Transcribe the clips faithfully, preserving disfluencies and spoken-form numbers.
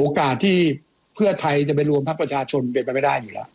โอกาสที่เพื่อไทยจะไปรวมพรรคประชาชนเป็นไปไม่ได้อยู่แล้ว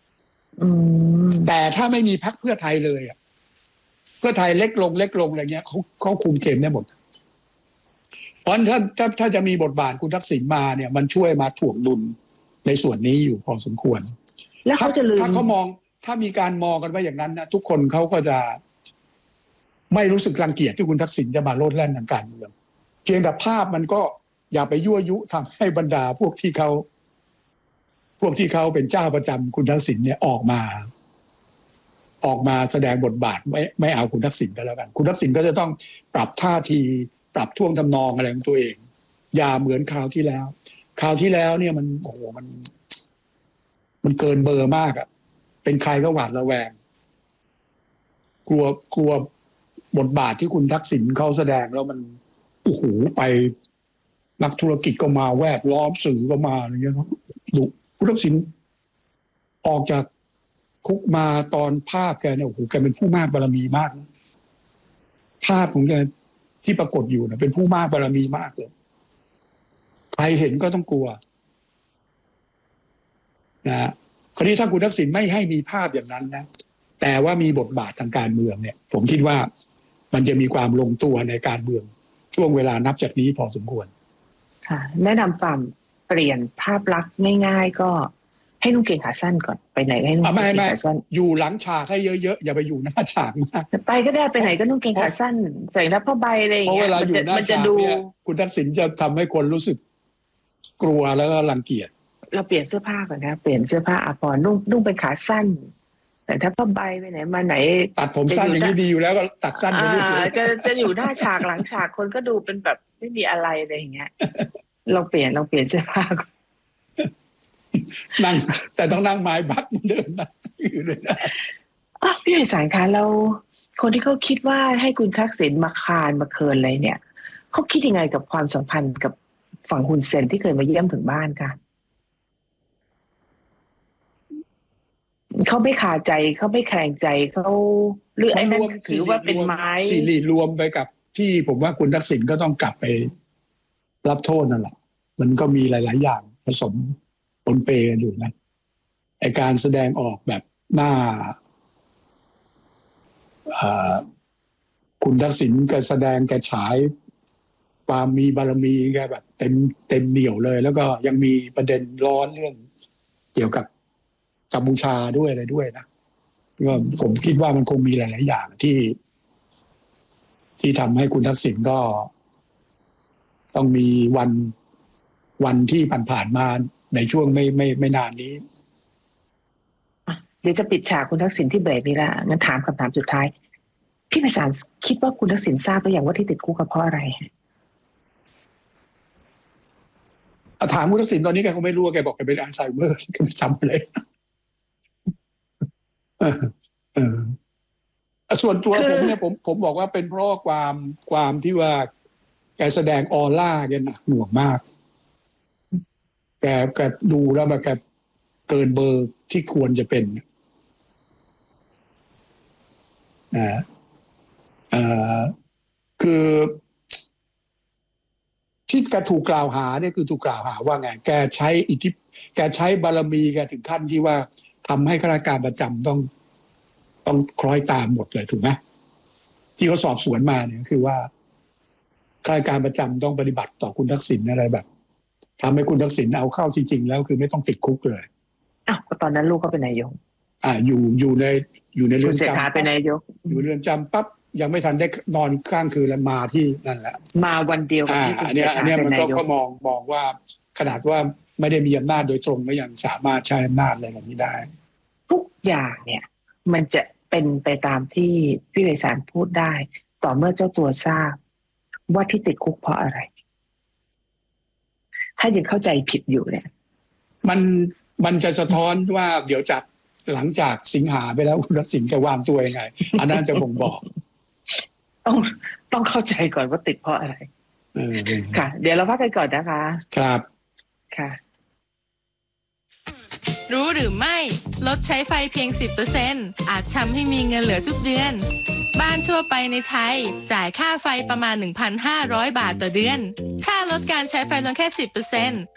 แต่ถ้าไม่มีพรรคเพื่อไทยเลยอ่ะเพื่อไทยเล็กลงเล็กลงอะไรเงี้ยเขาเขาคุมเกมได้หมดเพราะถ้าถ้าถ้าจะมีบทบาทคุณทักษิณมาเนี่ยมันช่วยมาถ่วงดุลในส่วนนี้อยู่พอสมควรแล้วเขาจะลืมถ้าเขามองถ้ามีการมองกันว่าอย่างนั้นนะทุกคนเขาก็จะไม่รู้สึกรังเกียจที่คุณทักษิณจะมาโลดแล่นทางการเมืองเพียงแต่ภาพมันก็อย่าไปยั่วยุทำให้บรรดาพวกที่เขาพวกที่เขาเป็นเจ้าประจำคุณทักษิณเนี่ยออกมาออกมาแสดงบทบาทไม่ไม่เอาคุณทักษิณก็แล้วกันคุณทักษิณก็จะต้องปรับท่าทีปรับท่วงทำนองอะไรของตัวเองอย่าเหมือนคราวที่แล้วคราวที่แล้วเนี่ยมันโอ้โหมันมันเกินเบอร์มากอ่ะเป็นใครก็หวาดระแวงกลัวกลัวบทบาทที่คุณทักษิณเขาแสดงแล้วมันโอ้โหไปนักธุรกิจก็มาแวดล้อมสื่อก็มาอะไรเงี้ยดูคุณทักษิณออกจากคุกมาตอนภาพแกเนี่ยโอ้โหแกเป็นผู้มากบารมีมากนะภาพของแกที่ปรากฏอยู่นะเป็นผู้มากบารมีมากเลยใครเห็นก็ต้องกลัวนะคราวนี้ถ้าคุณทักษิณไม่ให้มีภาพอย่างนั้นนะแต่ว่ามีบทบาททางการเมืองเนี่ยผมคิดว่ามันจะมีความลงตัวในการเมืองช่วงเวลานับจากนี้พอสมควรค่ะแนะนำฝั่งเปลี่ยนภาพลักษณ์ง่ายๆก็ให้นุ่งเกงขาสั้นก่อนไปไหนให้นุ่งเกงขาสั้นอยู่หลังฉากให้เยอะๆอย่าไปอยู่หน้าฉากมากไปก็ได้ไปไหนก็นุ่งเกงขาสั้นใส่รับผ้าใบอะไรอย่างเงี้ยเพราะเวลาอยู่หน้าฉากเนี่ยคุณทักษิณจะทำให้คนรู้สึกกลัวแล้วก็รังเกียจเราเปลี่ยนเสื้อผ้าก่อนนะเปลี่ยนเสื้อผ้าอ่ะพอนุ่งนุ่งเป็นขาสั้นแต่ถ้าผ้าใบไปไหนมาไหนตัดผมสั้นอย่างนี้ดีอยู่แล้วก็ตัดสั้นไปเรื่อยๆจะจะอยู่หน้าฉากหลังฉากคนก็ดูเป็นแบบไม่มีอะไรอะไรอย่างเงี้ยเราเปลี่ยนเราเปลี่ยนเสื้อผ้าก่อนนั่งแต่ต้องนั่งไม้บักเหมือนเดิมนะอยู่เลยนะอ๋อพี่ไพศาลคะเราคนที่เขาคิดว่าให้คุณทักษิณมาคานมาเคินอะไรเนี่ยเขาคิดยังไงกับความสัมพันธ์กับฝั่งฮุนเซนที่เคยมาเยี่ยมถึงบ้านคะเขาไม่คาใจเขาไม่แข็งใจเขาหรือไอ้นั่นถือว่าเป็นไม้สิริรวมไปกับที่ผมว่าคุณทักษิณก็ต้องกลับไปรับโทษนั่นแหละมันก็มีหลายๆอย่างผสมปนเปกันอยู่นะไอการแสดงออกแบบหน้าคุณทักษิณแกแสดงแกฉายความมีบารมีแกแบบเต็มเต็มเหนี่ยวเลยแล้วก็ยังมีประเด็นร้อนเรื่องเกี่ยวกับกัมพูชาด้วยอะไรด้วยนะก็ผมคิดว่ามันคงมีหลายๆอย่างที่ที่ทำให้คุณทักษิณก็ต้องมีวันวันที่ผ่านๆมาในช่วงไม่ไม่ไม่นานนี้เดี๋ยวจะปิดฉากคุณทักษิณที่เบรกนี้ละงั้นถามคำถามสุดท้ายพี่ไพศาลคิดว่าคุณทักษิณทราบหรือยังว่าที่ติดคุกเพราะอะไรถามคุณทักษิณตอนนี้แกคงไม่รู้แกบอกแกเป็นอัลไซเมอร์แกไม่จำเลยส่วนตัวผมเนี่ยผมผมบอกว่าเป็นเพราะความความที่ว่าแกแสดงออร่าแกหนักหน่วงมากแกแกดูแล้วแบบแกเกินเบอร์ที่ควรจะเป็นนะเอ่อคือที่แกถูกกล่าวหาเนี่ยคือถูกกล่าวหาว่าไงแกใช้อิทธิแกใช้บารมีแกถึงขั้นที่ว่าทำให้ข้าราชการประจำต้องต้องคล้อยตามหมดเลยถูกไหมที่เขาสอบสวนมาเนี่ยคือว่าข้าราชการประจำต้องปฏิบัติต่อคุณทักษิณอะไรแบบทำให้คุณทักษิณเอาเข้าจริงๆแล้วคือไม่ต้องติดคุกเลยอ้าวตอนนั้นลูกก็เป็นนายกอ่าอยู่อยู่ในอยู่ในเรือนจำเป็นนายกอยู่เรือนจำปั๊บยังไม่ทันได้นอนข้างคืนแล้วมาที่นั่นแหละมาวันเดียวกับที่คุณเศรษฐาเป็นนายกอันนี้มันก็มองมองว่าขนาดว่าไม่ได้มีอำนาจโดยตรงก็ยังสามารถใช้อำนาจอะไรแบบนี้ได้ทุกอย่างเนี่ยมันจะเป็นไปตามที่พี่ไพศาลพูดได้ต่อเมื่อเจ้าตัวทราบว่าที่ติดคุกเพราะอะไรถ้ายังเข้าใจผิดอยู่เนี่ยมันมันจะสะท้อนว่าเดี๋ยวจากหลังจากสิงหาไปแล้วคุณทักษิณจะวางตัวยังไงอันนั้นจะบ่งบอกต้องต้องเข้าใจก่อนว่าติดเพราะอะไรค่ะเดี๋ยวเราพักกันก่อนนะคะครับค่ะรู้หรือไม่ลดใช้ไฟเพียง สิบเปอร์เซ็นต์ อาจทำให้มีเงินเหลือทุกเดือนบ้านทั่วไปในไทยจ่ายค่าไฟประมาณ หนึ่งพันห้าร้อย บาทต่อเดือนถ้าลดการใช้ไฟลงแค่ สิบเปอร์เซ็นต์